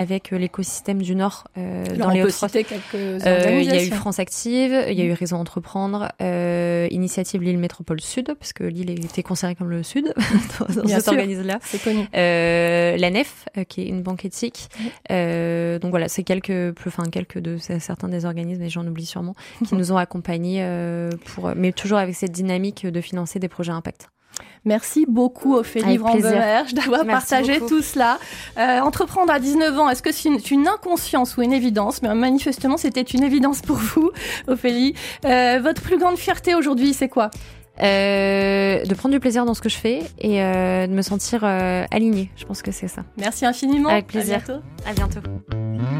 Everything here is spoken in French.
avec l'écosystème du Nord Alors, dans les on peut Hauts-de-France. citer quelques Il y a organisations. eu France Active, il y a eu Réseau Entreprendre, Initiative Lille Métropole Sud, parce que Lille était considérée comme le Sud dans Bien cet sûr. organisme-là. C'est connu. La Nef, qui est une banque éthique. Donc voilà, c'est quelques de certains des organismes, et j'en oublie sûrement, qui nous ont accompagnés mais toujours avec cette dynamique de financer des projets impact. Merci beaucoup Ophélie Avec plaisir. Wramberg d'avoir Merci partagé beaucoup. tout cela. Entreprendre à 19 ans, est-ce que c'est une inconscience ou une évidence? Mais manifestement, c'était une évidence pour vous, Ophélie. Votre plus grande fierté aujourd'hui, c'est quoi? De prendre du plaisir dans ce que je fais et de me sentir alignée. Je pense que c'est ça. Merci infiniment. Avec plaisir. À bientôt. À bientôt.